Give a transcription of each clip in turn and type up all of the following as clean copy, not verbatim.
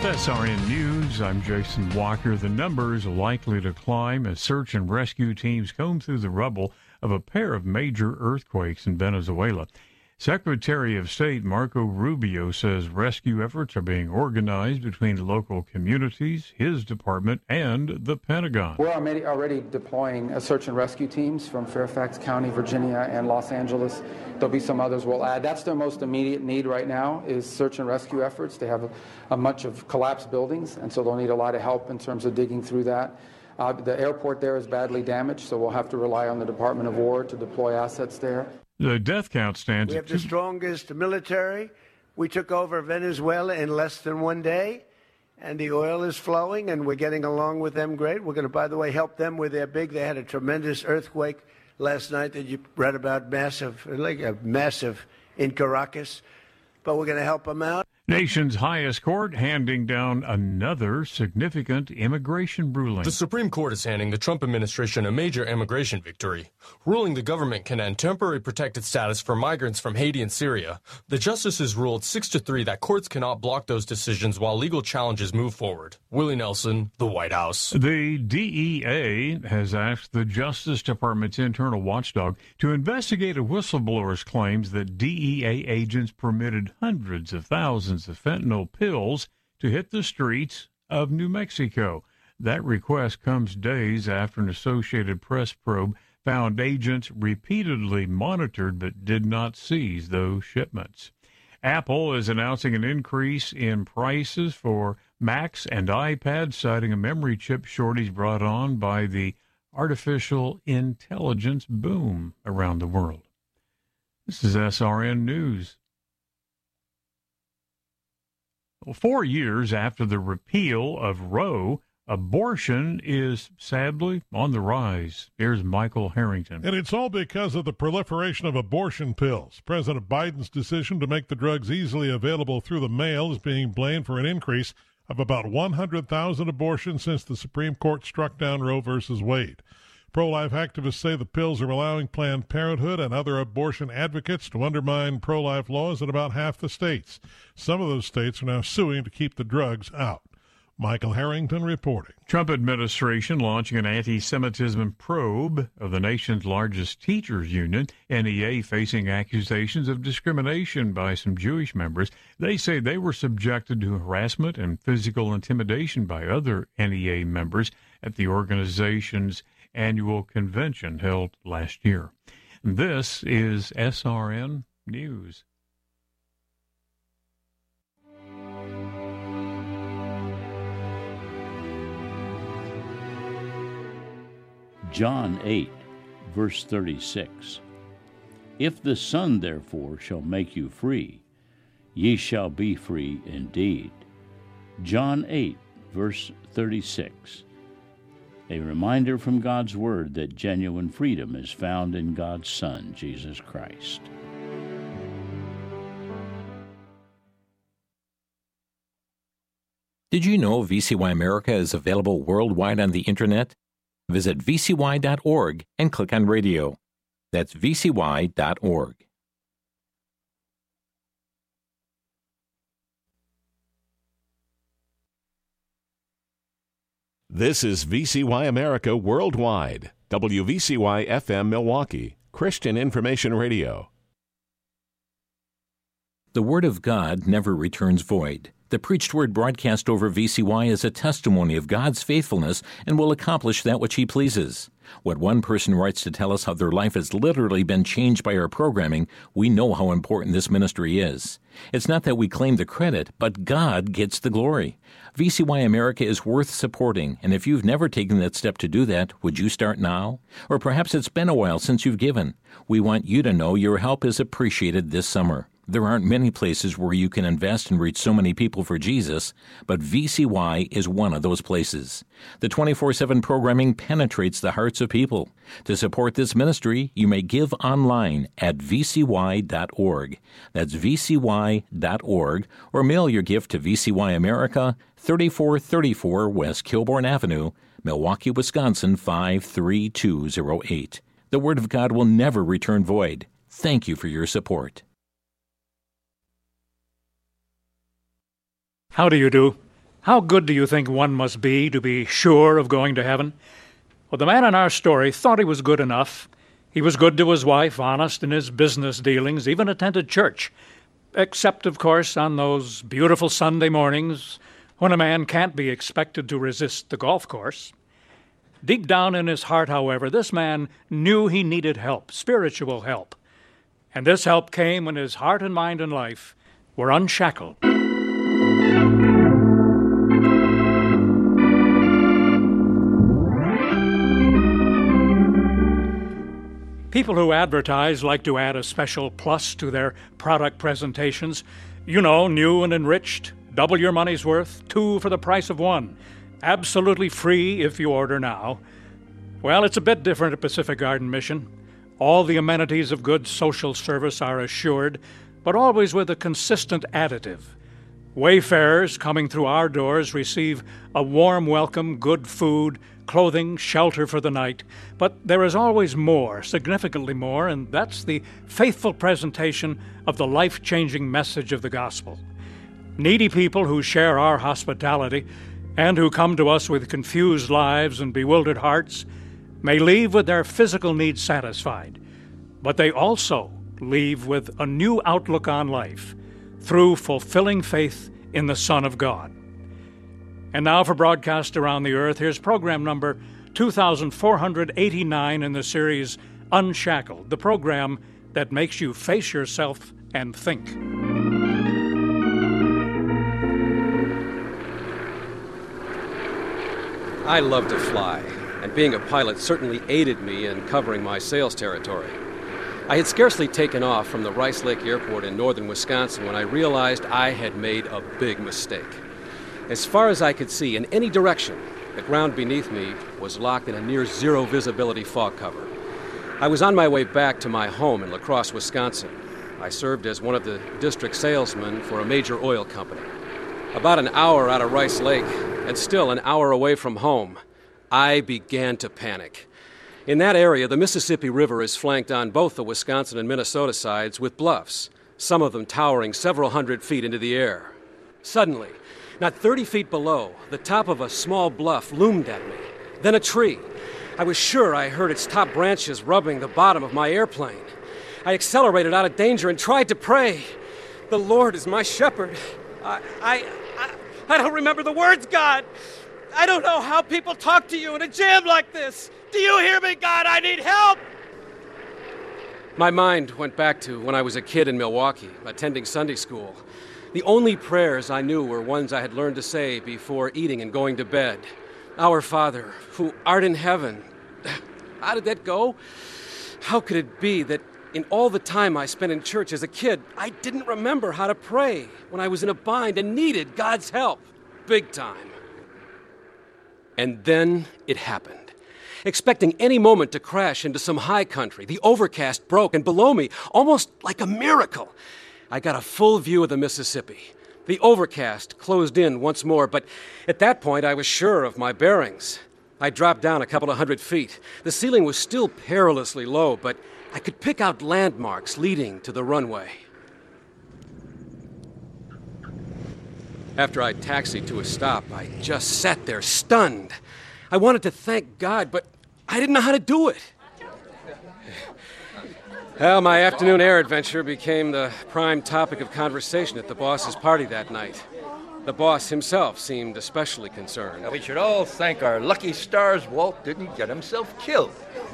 SRN News, I'm Jason Walker. The numbers are likely to climb as search and rescue teams comb through the rubble of a pair of major earthquakes in Venezuela. Secretary of State Marco Rubio says rescue efforts are being organized between local communities, his department, and the Pentagon. We're already deploying search and rescue teams from Fairfax County, Virginia, and Los Angeles. There'll be some others we'll add. That's their most immediate need right now is search and rescue efforts. They have a bunch of collapsed buildings, and so they'll need a lot of help in terms of digging through that. The airport there is badly damaged, so we'll have to rely on the Department of War to deploy assets there. The death count stands We have the strongest military. We took over Venezuela in less than 1 day, and the oil is flowing, and we're getting along with them great. We're going to, by the way, help them with their they had a tremendous earthquake last night that you read about, massive in Caracas, but we're going to help them out. Nation's highest court handing down another significant immigration ruling. The Supreme Court is handing the Trump administration a major immigration victory, ruling the government can end temporary protected status for migrants from Haiti and Syria. The justices ruled 6-3 that courts cannot block those decisions while legal challenges move forward. Willie Nelson, the White House. The DEA has asked the Justice Department's internal watchdog to investigate a whistleblower's claims that DEA agents permitted hundreds of thousands of fentanyl pills to hit the streets of New Mexico. That request comes days after an Associated Press probe found agents repeatedly monitored but did not seize those shipments. Apple is announcing an increase in prices for Macs and iPads, citing a memory chip shortage brought on by the artificial intelligence boom around the world. This is SRN News. 4 years after the repeal of Roe, abortion is sadly on the rise. Here's Michael Harrington. And it's all because of the proliferation of abortion pills. President Biden's decision to make the drugs easily available through the mail is being blamed for an increase of about 100,000 abortions since the Supreme Court struck down Roe versus Wade. Pro-life activists say the pills are allowing Planned Parenthood and other abortion advocates to undermine pro-life laws in about half the states. Some of those states are now suing to keep the drugs out. Michael Harrington reporting. Trump administration launching an anti-Semitism probe of the nation's largest teachers union, NEA, facing accusations of discrimination by some Jewish members. They say they were subjected to harassment and physical intimidation by other NEA members at the organization's annual convention held last year. This is SRN News. John 8, verse 36. If the Son therefore shall make you free, ye shall be free indeed. John 8, verse 36. A reminder from God's Word that genuine freedom is found in God's Son, Jesus Christ. Did you know VCY America is available worldwide on the Internet? Visit vcy.org and click on radio. That's vcy.org. This is VCY America Worldwide, WVCY FM Milwaukee, Christian Information Radio. The Word of God never returns void. The preached word broadcast over VCY is a testimony of God's faithfulness and will accomplish that which He pleases. When one person writes to tell us how their life has literally been changed by our programming, we know how important this ministry is. It's not that we claim the credit, but God gets the glory. VCY America is worth supporting, and if you've never taken that step to do that, would you start now? Or perhaps it's been a while since you've given. We want you to know your help is appreciated this summer. There aren't many places where you can invest and reach so many people for Jesus, but VCY is one of those places. The 24/7 programming penetrates the hearts of people. To support this ministry, you may give online at vcy.org. That's vcy.org, or mail your gift to VCY America, 3434 West Kilbourne Avenue, Milwaukee, Wisconsin, 53208. The Word of God will never return void. Thank you for your support. How do you do? How good do you think one must be to be sure of going to heaven? Well, the man in our story thought he was good enough. He was good to his wife, honest in his business dealings, even attended church. Except, of course, on those beautiful Sunday mornings when a man can't be expected to resist the golf course. Deep down in his heart, however, this man knew he needed help, spiritual help. And this help came when his heart and mind and life were unshackled. People who advertise like to add a special plus to their product presentations. You know, new and enriched, double your money's worth, 2 for the price of 1. Absolutely free if you order now. Well, it's a bit different at Pacific Garden Mission. All the amenities of good social service are assured, but always with a consistent additive. Wayfarers coming through our doors receive a warm welcome, good food, clothing, shelter for the night. But there is always more, significantly more, and that's the faithful presentation of the life-changing message of the gospel. Needy people who share our hospitality and who come to us with confused lives and bewildered hearts may leave with their physical needs satisfied, but they also leave with a new outlook on life through fulfilling faith in the Son of God. And now for broadcast around the earth, here's program number 2489 in the series Unshackled, the program that makes you face yourself and think. I love to fly, and being a pilot certainly aided me in covering my sales territory. I had scarcely taken off from the Rice Lake Airport in northern Wisconsin when I realized I had made a big mistake. As far as I could see in any direction, the ground beneath me was locked in a near zero visibility fog cover. I was on my way back to my home in La Crosse, Wisconsin. I served as one of the district salesmen for a major oil company. About an hour out of Rice Lake, and still an hour away from home, I began to panic. In that area, the Mississippi River is flanked on both the Wisconsin and Minnesota sides with bluffs, some of them towering several hundred feet into the air. Suddenly, not 30 feet below, the top of a small bluff loomed at me. Then a tree. I was sure I heard its top branches rubbing the bottom of my airplane. I accelerated out of danger and tried to pray. The Lord is my shepherd. I don't remember the words, God. I don't know how people talk to you in a jam like this. Do you hear me, God? I need help. My mind went back to when I was a kid in Milwaukee, attending Sunday school. The only prayers I knew were ones I had learned to say before eating and going to bed. Our Father, who art in heaven. How did that go? How could it be that in all the time I spent in church as a kid, I didn't remember how to pray when I was in a bind and needed God's help? Big time. And then it happened. Expecting any moment to crash into some high country, the overcast broke, and below me, almost like a miracle, I got a full view of the Mississippi. The overcast closed in once more, but at that point I was sure of my bearings. I dropped down a couple of 100 feet. The ceiling was still perilously low, but I could pick out landmarks leading to the runway. After I taxied to a stop, I just sat there stunned. I wanted to thank God, but I didn't know how to do it. Well, my afternoon air adventure became the prime topic of conversation at the boss's party that night. The boss himself seemed especially concerned. We should all thank our lucky stars Walt didn't get himself killed.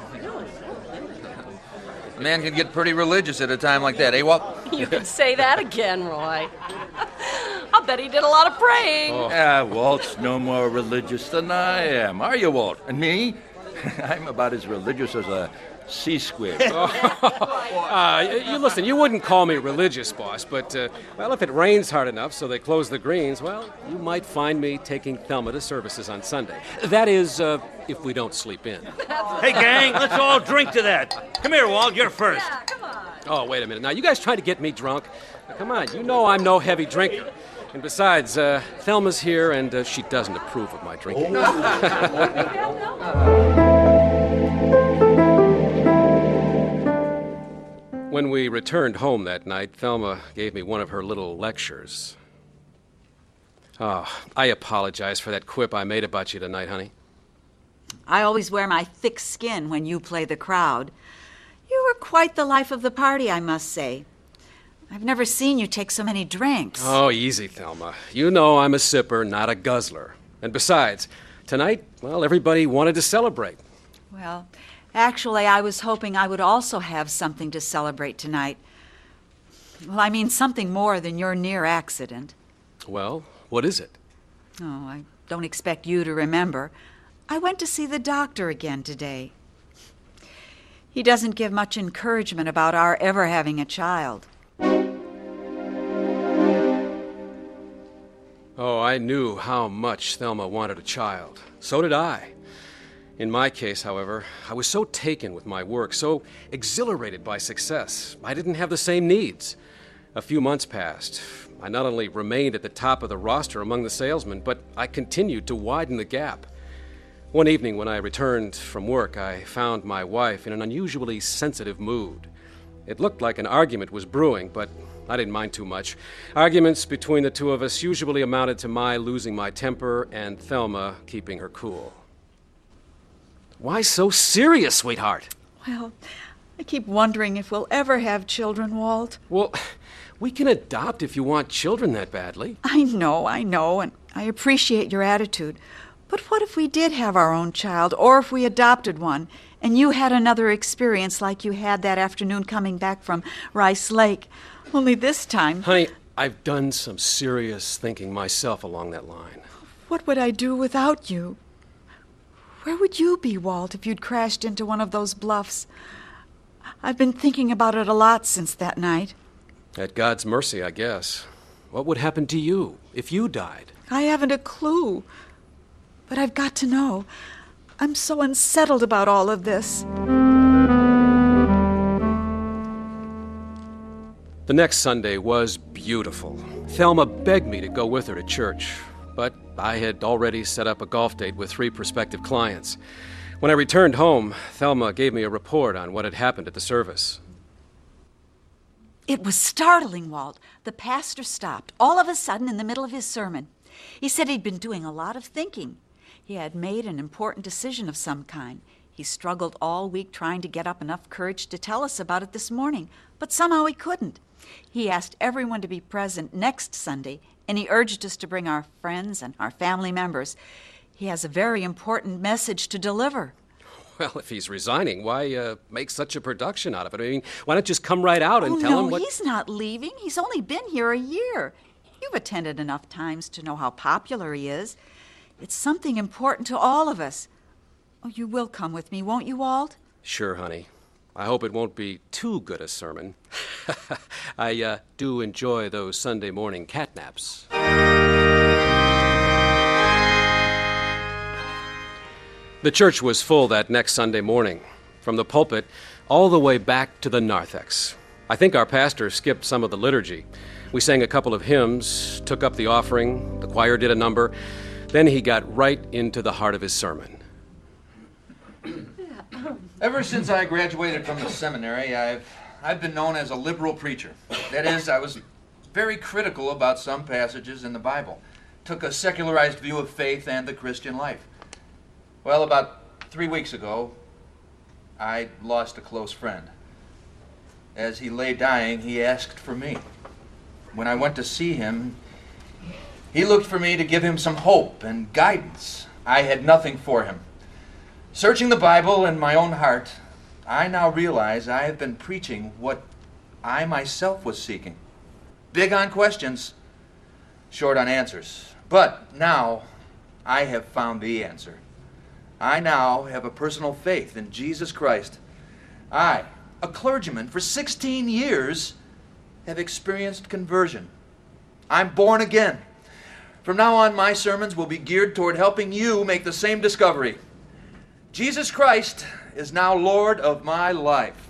A man can get pretty religious at a time like that, eh, Walt? You can say that again, Roy. I'll bet he did a lot of praying. Walt's no more religious than I am. Are you, Walt? And me? I'm about as religious as a sea squid. You listen, you wouldn't call me religious, boss, but, well, if it rains hard enough so they close the greens, well, you might find me taking Thelma to services on Sunday. That is, if we don't sleep in. Hey, gang, let's all drink to that. Come here, Walt, you're first. Yeah, come on. Oh, wait a minute. Now, you guys trying to get me drunk? Now, come on, you know I'm no heavy drinker. And besides, Thelma's here, and she doesn't approve of my drinking. When we returned home that night, Thelma gave me one of her little lectures. Oh, I apologize for that quip I made about you tonight, honey. I always wear my thick skin when you play the crowd. You were quite the life of the party, I must say. I've never seen you take so many drinks. Oh, easy, Thelma. You know I'm a sipper, not a guzzler. And besides, tonight, well, everybody wanted to celebrate. Well, actually, I was hoping I would also have something to celebrate tonight. Well, I mean something more than your near accident. Well, what is it? Oh, I don't expect you to remember. I went to see the doctor again today. He doesn't give much encouragement about our ever having a child. Oh, I knew how much Thelma wanted a child. So did I. In my case, however, I was so taken with my work, so exhilarated by success, I didn't have the same needs. A few months passed. I not only remained at the top of the roster among the salesmen, but I continued to widen the gap. One evening when I returned from work, I found my wife in an unusually sensitive mood. It looked like an argument was brewing, but I didn't mind too much. Arguments between the two of us usually amounted to my losing my temper and Thelma keeping her cool. Why so serious, sweetheart? Well, I keep wondering if we'll ever have children, Walt. Well, we can adopt if you want children that badly. I know, and I appreciate your attitude. But what if we did have our own child, or if we adopted one, and you had another experience like you had that afternoon coming back from Rice Lake? Only this time... Honey, I've done some serious thinking myself along that line. What would I do without you? Where would you be, Walt, if you'd crashed into one of those bluffs? I've been thinking about it a lot since that night. At God's mercy, I guess. What would happen to you if you died? I haven't a clue. But I've got to know. I'm so unsettled about all of this. The next Sunday was beautiful. Thelma begged me to go with her to church, but I had already set up a golf date with 3 prospective clients. When I returned home, Thelma gave me a report on what had happened at the service. It was startling, Walt. The pastor stopped all of a sudden in the middle of his sermon. He said he'd been doing a lot of thinking. He had made an important decision of some kind. He struggled all week trying to get up enough courage to tell us about it this morning, but somehow he couldn't. He asked everyone to be present next Sunday, and he urged us to bring our friends and our family members. He has a very important message to deliver. Well, if he's resigning, why make such a production out of it? I mean, why not just come right out and tell him what... No, he's not leaving. He's only been here a year. You've attended enough times to know how popular he is. It's something important to all of us. Oh, you will come with me, won't you, Walt? Sure, honey. I hope it won't be too good a sermon. I do enjoy those Sunday morning catnaps. The church was full that next Sunday morning, from the pulpit all the way back to the narthex. I think our pastor skipped some of the liturgy. We sang a couple of hymns, took up the offering, the choir did a number. Then he got right into the heart of his sermon. Ever since I graduated from the seminary, I've been known as a liberal preacher. That is, I was very critical about some passages in the Bible. Took a secularized view of faith and the Christian life. Well, about 3 weeks ago, I lost a close friend. As he lay dying, he asked for me. When I went to see him, he looked for me to give him some hope and guidance. I had nothing for him. Searching the Bible in my own heart, I now realize I have been preaching what I myself was seeking. Big on questions, short on answers. But now I have found the answer. I now have a personal faith in Jesus Christ. I, a clergyman for 16 years, have experienced conversion. I'm born again. From now on, my sermons will be geared toward helping you make the same discovery. Jesus Christ is now Lord of my life.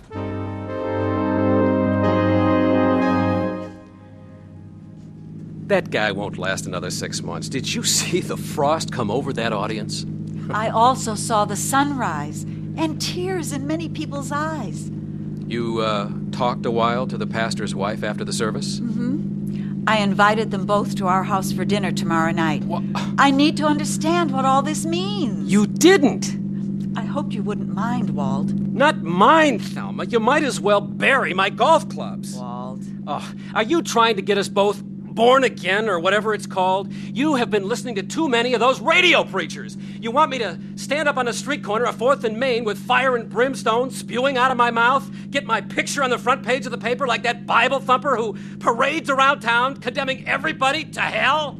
That guy won't last another 6 months. Did you see the frost come over that audience? I also saw the sunrise and tears in many people's eyes. You talked a while to the pastor's wife after the service? Mm-hmm. I invited them both to our house for dinner tomorrow night. What? I need to understand what all this means. You didn't! I hoped you wouldn't mind, Walt. Not mine, Thelma. You might as well bury my golf clubs. Walt. Oh, are you trying to get us both born again or whatever it's called? You have been listening to too many of those radio preachers. You want me to stand up on a street corner at 4th and Main with fire and brimstone spewing out of my mouth, get my picture on the front page of the paper like that Bible thumper who parades around town condemning everybody to hell?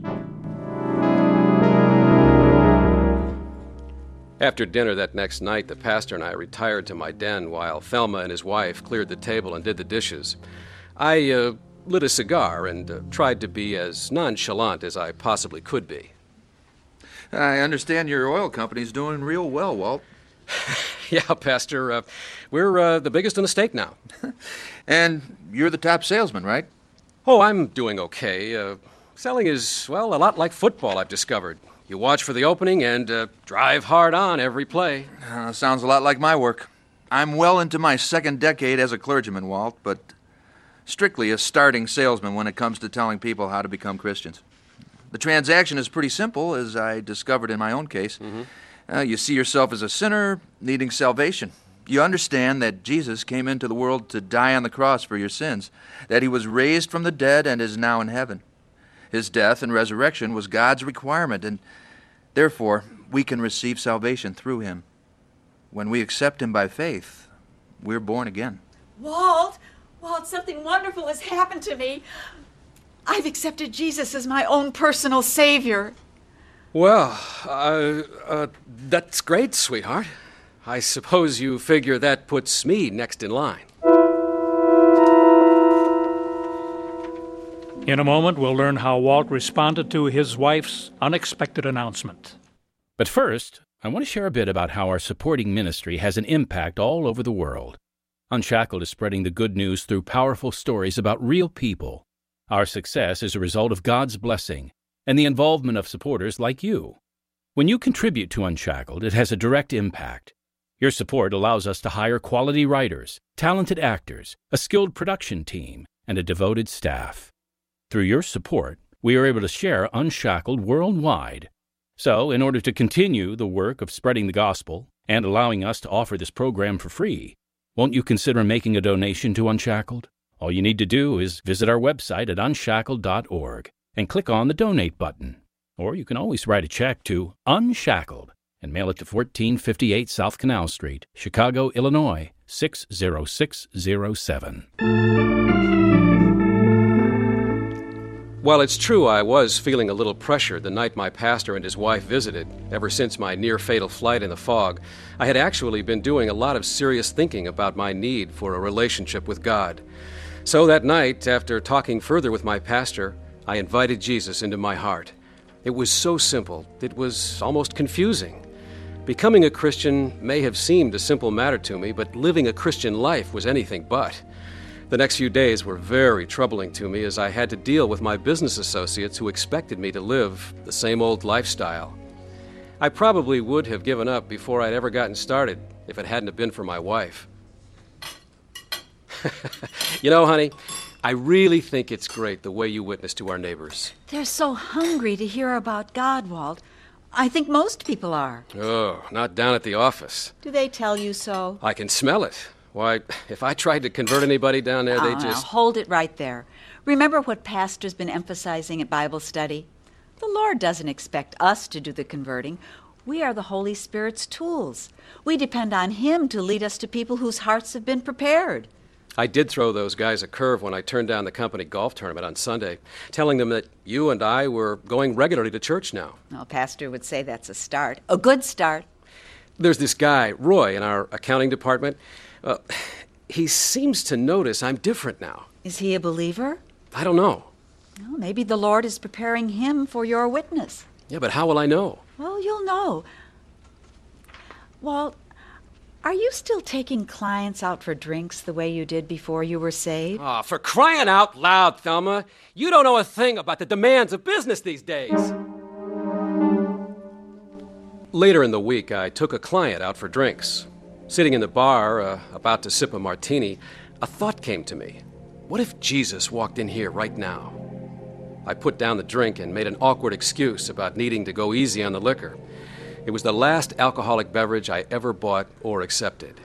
After dinner that next night, the pastor and I retired to my den while Thelma and his wife cleared the table and did the dishes. I lit a cigar and tried to be as nonchalant as I possibly could be. I understand your oil company's doing real well, Walt. Yeah, Pastor. We're the biggest in the state now. And you're the top salesman, right? Oh, I'm doing okay. Selling is, well, a lot like football, I've discovered. You watch for the opening and drive hard on every play. Sounds a lot like my work. I'm well into my second decade as a clergyman, Walt, but strictly a starting salesman when it comes to telling people how to become Christians. The transaction is pretty simple, as I discovered in my own case. Mm-hmm. You see yourself as a sinner needing salvation. You understand that Jesus came into the world to die on the cross for your sins, that he was raised from the dead and is now in heaven. His death and resurrection was God's requirement, and therefore we can receive salvation through him. When we accept him by faith, we're born again. Walt, something wonderful has happened to me. I've accepted Jesus as my own personal Savior. Well, that's great, sweetheart. I suppose you figure that puts me next in line. In a moment, we'll learn how Walt responded to his wife's unexpected announcement. But first, I want to share a bit about how our supporting ministry has an impact all over the world. Unshackled is spreading the good news through powerful stories about real people. Our success is a result of God's blessing and the involvement of supporters like you. When you contribute to Unshackled, it has a direct impact. Your support allows us to hire quality writers, talented actors, a skilled production team, and a devoted staff. Through your support, we are able to share Unshackled worldwide. So, in order to continue the work of spreading the gospel and allowing us to offer this program for free, won't you consider making a donation to Unshackled? All you need to do is visit our website at unshackled.org and click on the Donate button. Or you can always write a check to Unshackled and mail it to 1458 South Canal Street, Chicago, Illinois, 60607. Well, it's true I was feeling a little pressure the night my pastor and his wife visited. Ever since my near-fatal flight in the fog, I had actually been doing a lot of serious thinking about my need for a relationship with God. So that night, after talking further with my pastor, I invited Jesus into my heart. It was so simple, it was almost confusing. Becoming a Christian may have seemed a simple matter to me, but living a Christian life was anything but. The next few days were very troubling to me as I had to deal with my business associates who expected me to live the same old lifestyle. I probably would have given up before I'd ever gotten started if it hadn't have been for my wife. You know, honey, I really think it's great the way you witness to our neighbors. They're so hungry to hear about God, Walt. I think most people are. Oh, not down at the office. Do they tell you so? I can smell it. Why, if I tried to convert anybody down there, they just... Now, hold it right there. Remember what Pastor's been emphasizing at Bible study? The Lord doesn't expect us to do the converting. We are the Holy Spirit's tools. We depend on Him to lead us to people whose hearts have been prepared. I did throw those guys a curve when I turned down the company golf tournament on Sunday, telling them that you and I were going regularly to church now. Well, Pastor would say that's a start. A good start. There's this guy, Roy, in our accounting department. He seems to notice I'm different now. Is he a believer? I don't know. Well, maybe the Lord is preparing him for your witness. Yeah, but how will I know? Well, you'll know. Walt, are you still taking clients out for drinks the way you did before you were saved? Oh, for crying out loud, Thelma. You don't know a thing about the demands of business these days. Later in the week, I took a client out for drinks. Sitting in the bar, about to sip a martini, a thought came to me. What if Jesus walked in here right now? I put down the drink and made an awkward excuse about needing to go easy on the liquor. It was the last alcoholic beverage I ever bought or accepted.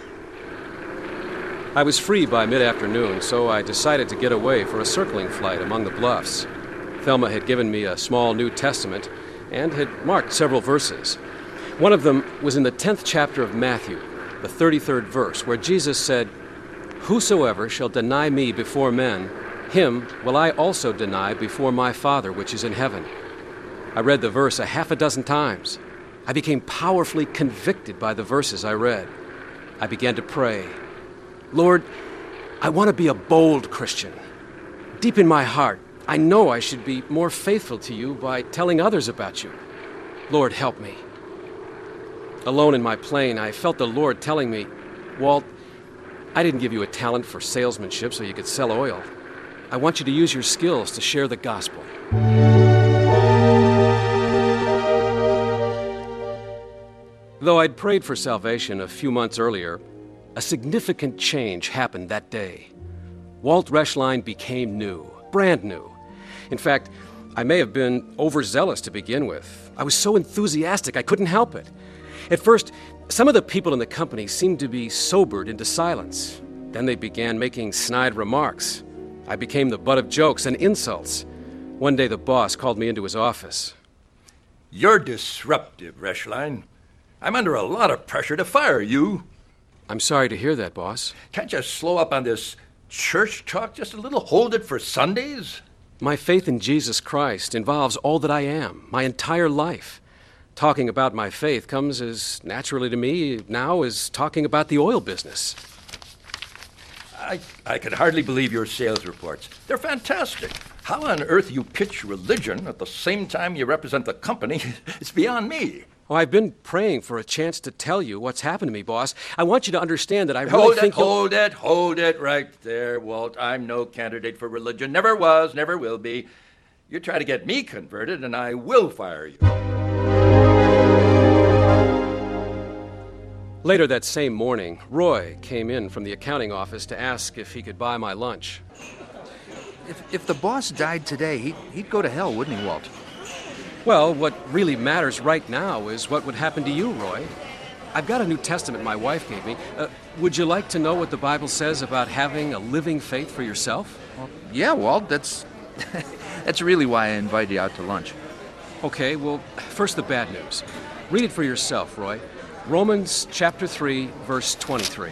I was free by mid-afternoon, so I decided to get away for a circling flight among the bluffs. Thelma had given me a small New Testament and had marked several verses. One of them was in the 10th chapter of Matthew, the 33rd verse, where Jesus said, "Whosoever shall deny me before men, him will I also deny before my Father which is in heaven." I read the verse a half a dozen times. I became powerfully convicted by the verses I read. I began to pray, "Lord, I want to be a bold Christian. Deep in my heart, I know I should be more faithful to you by telling others about you. Lord, help me." Alone in my plane, I felt the Lord telling me, "Walt, I didn't give you a talent for salesmanship so you could sell oil. I want you to use your skills to share the gospel." Though I'd prayed for salvation a few months earlier, a significant change happened that day. Walt Reschlein became new, brand new. In fact, I may have been overzealous to begin with. I was so enthusiastic I couldn't help it. At first, some of the people in the company seemed to be sobered into silence. Then they began making snide remarks. I became the butt of jokes and insults. One day the boss called me into his office. "You're disruptive, Reschlein. I'm under a lot of pressure to fire you." "I'm sorry to hear that, boss." "Can't you slow up on this church talk just a little? Hold it for Sundays?" "My faith in Jesus Christ involves all that I am, my entire life. Talking about my faith comes as naturally to me now as talking about the oil business." I can hardly believe your sales reports. They're fantastic. How on earth you pitch religion at the same time you represent the company is beyond me. Oh, I've been praying for a chance to tell you what's happened to me, boss. I want you to understand that I really think Hold it right there, Walt. I'm no candidate for religion. Never was, never will be. You try to get me converted and I will fire you. Later that same morning, Roy came in from the accounting office to ask if he could buy my lunch. If the boss died today, he'd go to hell, wouldn't he, Walt? Well, what really matters right now is what would happen to you, Roy. I've got a New Testament my wife gave me. Would you like to know what the Bible says about having a living faith for yourself? Well, yeah, Walt, that's really why I invited you out to lunch. Okay, well, first the bad news. Read it for yourself, Roy. Romans chapter 3, verse 23.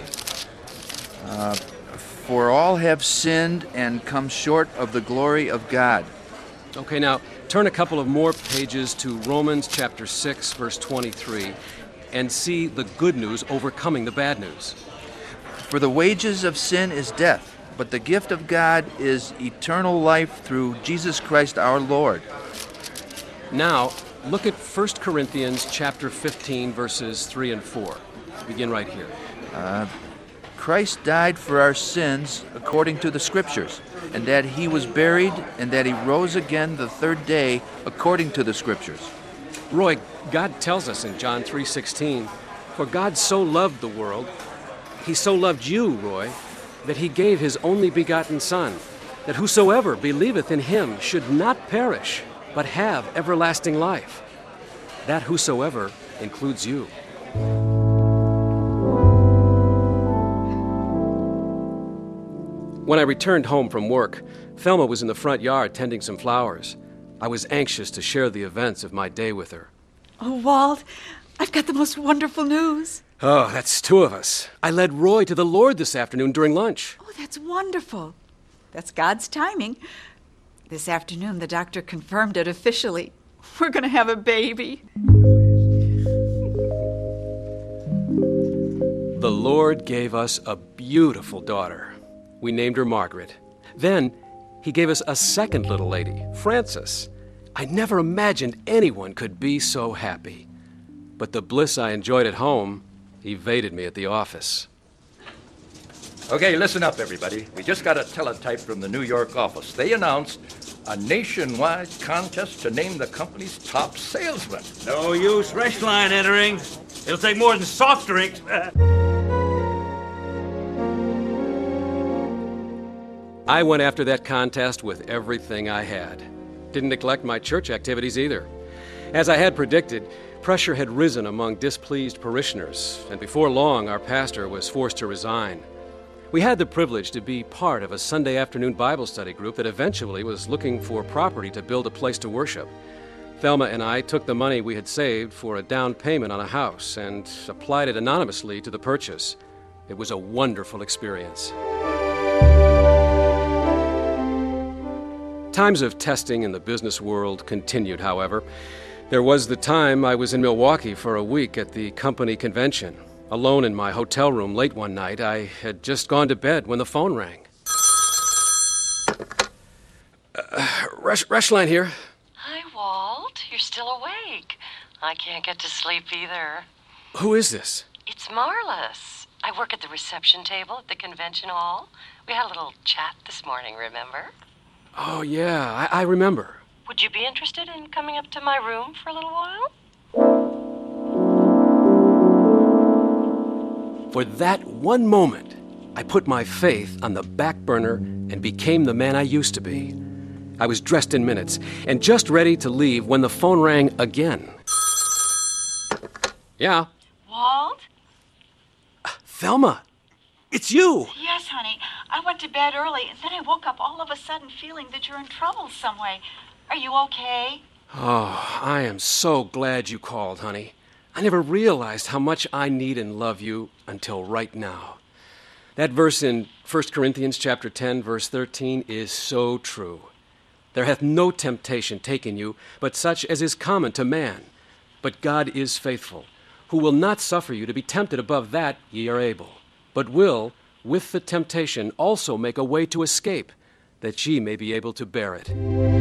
For all have sinned and come short of the glory of God. Okay, now turn a couple of more pages to Romans chapter 6, verse 23, and see the good news overcoming the bad news. For the wages of sin is death, but the gift of God is eternal life through Jesus Christ our Lord. Now, look at 1 Corinthians chapter 15, verses 3 and 4. Begin right here. Christ died for our sins according to the Scriptures, and that he was buried, and that he rose again the third day according to the Scriptures. Roy, God tells us in John 3:16, "For God so loved the world, he so loved you, Roy, that he gave his only begotten Son, that whosoever believeth in him should not perish, but have everlasting life." That whosoever includes you. When I returned home from work, Thelma was in the front yard tending some flowers. I was anxious to share the events of my day with her. "Oh, Walt, I've got the most wonderful news." "Oh, that's two of us. I led Roy to the Lord this afternoon during lunch." "Oh, that's wonderful. That's God's timing. This afternoon, the doctor confirmed it officially. We're going to have a baby." The Lord gave us a beautiful daughter. We named her Margaret. Then he gave us a second little lady, Frances. I never imagined anyone could be so happy. But the bliss I enjoyed at home evaded me at the office. Okay, listen up, everybody. We just got a teletype from the New York office. They announced a nationwide contest to name the company's top salesman. No use Reschlein entering. It'll take more than soft drinks. I went after that contest with everything I had. Didn't neglect my church activities either. As I had predicted, pressure had risen among displeased parishioners, and before long our pastor was forced to resign. We had the privilege to be part of a Sunday afternoon Bible study group that eventually was looking for property to build a place to worship. Thelma and I took the money we had saved for a down payment on a house and applied it anonymously to the purchase. It was a wonderful experience. Times of testing in the business world continued, however. There was the time I was in Milwaukee for a week at the company convention. Alone in my hotel room late one night, I had just gone to bed when the phone rang. Reshline here. Hi, Walt. You're still awake. I can't get to sleep either. Who is this? It's Marlis. I work at the reception table at the convention hall. We had a little chat this morning, remember? Oh, yeah, I remember. Would you be interested in coming up to my room for a little while? For that one moment, I put my faith on the back burner and became the man I used to be. I was dressed in minutes and just ready to leave when the phone rang again. Yeah. Walt? Thelma, it's you. Yes, honey. I went to bed early, and then I woke up all of a sudden feeling that you're in trouble some way. Are you okay? Oh, I am so glad you called, honey. I never realized how much I need and love you until right now. That verse in 1 Corinthians chapter 10, verse 13 is so true. There hath no temptation taken you, but such as is common to man. But God is faithful, who will not suffer you to be tempted above that ye are able, but will, with the temptation, also make a way to escape, that ye may be able to bear it.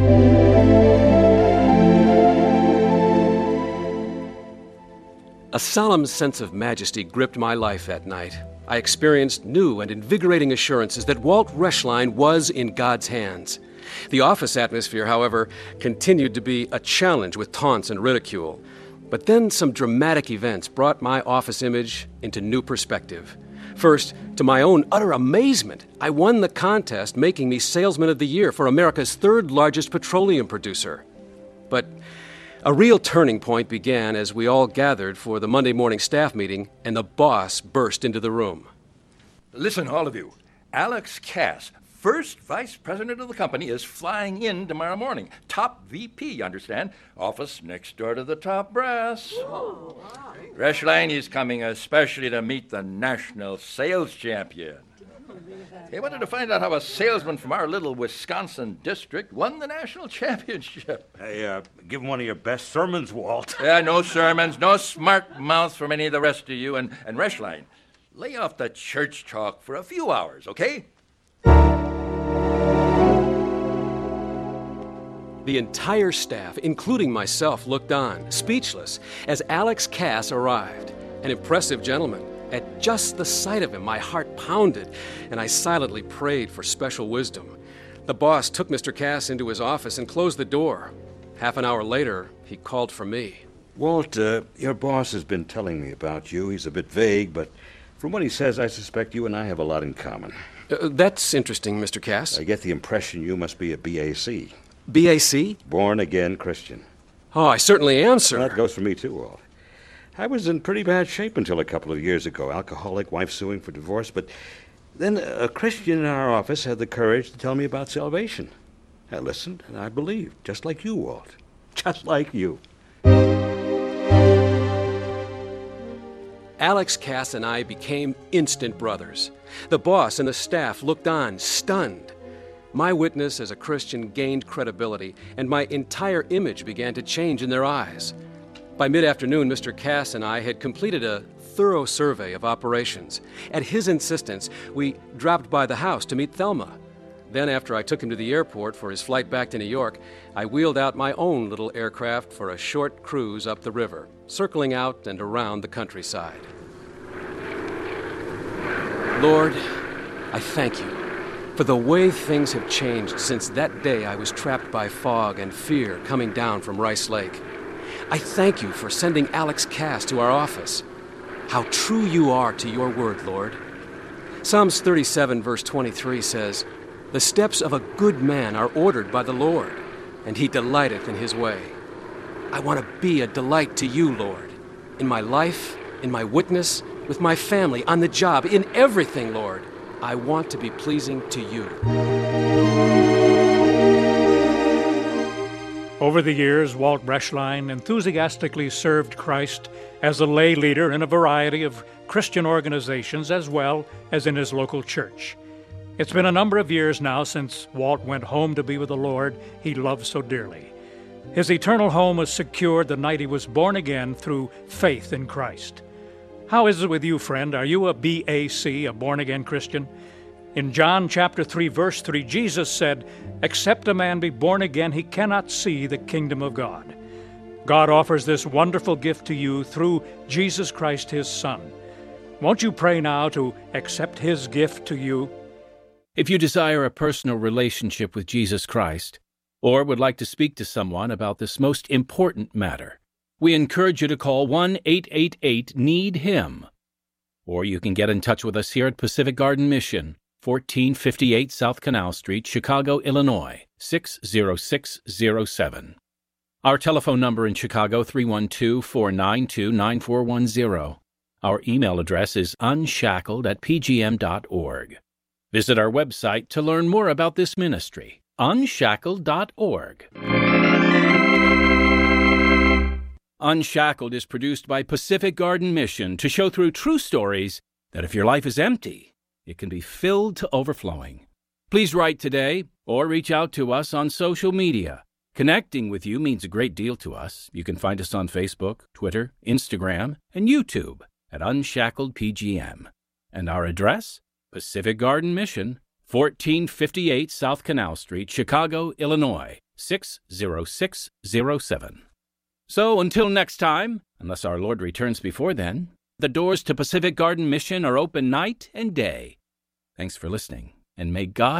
A solemn sense of majesty gripped my life that night. I experienced new and invigorating assurances that Walt Reshline was in God's hands. The office atmosphere, however, continued to be a challenge with taunts and ridicule. But then some dramatic events brought my office image into new perspective. First, to my own utter amazement, I won the contest, making me Salesman of the Year for America's third largest petroleum producer. But a real turning point began as we all gathered for the Monday morning staff meeting, and the boss burst into the room. Listen, all of you. Alex Cass, first vice president of the company, is flying in tomorrow morning. Top VP, you understand? Office next door to the top brass. Reshline is coming especially to meet the national sales champion. He wanted to find out how a salesman from our little Wisconsin district won the national championship. Hey, give him one of your best sermons, Walt. Yeah, no sermons, no smart mouths from any of the rest of you. And Reshline, lay off the church talk for a few hours, okay? The entire staff, including myself, looked on, speechless, as Alex Cass arrived. An impressive gentleman. At just the sight of him, my heart pounded, and I silently prayed for special wisdom. The boss took Mr. Cass into his office and closed the door. Half an hour later, he called for me. Walt, your boss has been telling me about you. He's a bit vague, but from what he says, I suspect you and I have a lot in common. That's interesting, Mr. Cass. I get the impression you must be a BAC. BAC? Born-again Christian. Oh, I certainly am, sir. Well, that goes for me, too, Walt. I was in pretty bad shape until a couple of years ago. Alcoholic, wife suing for divorce, but then a Christian in our office had the courage to tell me about salvation. I listened, and I believed, just like you, Walt. Just like you. Alex Cass and I became instant brothers. The boss and the staff looked on, stunned. My witness as a Christian gained credibility, and my entire image began to change in their eyes. By mid-afternoon, Mr. Cass and I had completed a thorough survey of operations. At his insistence, we dropped by the house to meet Thelma. Then, after I took him to the airport for his flight back to New York, I wheeled out my own little aircraft for a short cruise up the river, circling out and around the countryside. Lord, I thank you for the way things have changed since that day I was trapped by fog and fear coming down from Rice Lake. I thank you for sending Alex Cass to our office. How true you are to your word, Lord. Psalms 37, verse 23 says, "The steps of a good man are ordered by the Lord. and he delighteth in his way. I want to be a delight to you, Lord, in my life, in my witness, with my family, on the job, in everything, Lord. I want to be pleasing to you. Over the years, Walt Breschlein enthusiastically served Christ as a lay leader in a variety of Christian organizations as well as in his local church. It's been a number of years now since Walt went home to be with the Lord he loved so dearly. His eternal home was secured the night he was born again through faith in Christ. How is it with you, friend? Are you a BAC, a born-again Christian? In John chapter 3, verse 3, Jesus said, "Except a man be born again, he cannot see the kingdom of God." God offers this wonderful gift to you through Jesus Christ, his Son. Won't you pray now to accept his gift to you? If you desire a personal relationship with Jesus Christ, or would like to speak to someone about this most important matter, we encourage you to call 1-888-NEED-HIM. Or you can get in touch with us here at Pacific Garden Mission, 1458 South Canal Street, Chicago, Illinois, 60607. Our telephone number in Chicago, 312-492-9410. Our email address is unshackled@pgm.org. Visit our website to learn more about this ministry, unshackled.org. Unshackled is produced by Pacific Garden Mission to show through true stories that if your life is empty, it can be filled to overflowing. Please write today or reach out to us on social media. Connecting with you means a great deal to us. You can find us on Facebook, Twitter, Instagram, and YouTube at Unshackled PGM. And our address? Pacific Garden Mission, 1458 South Canal Street, Chicago, Illinois, 60607. So until next time, unless our Lord returns before then, the doors to Pacific Garden Mission are open night and day. Thanks for listening, and may God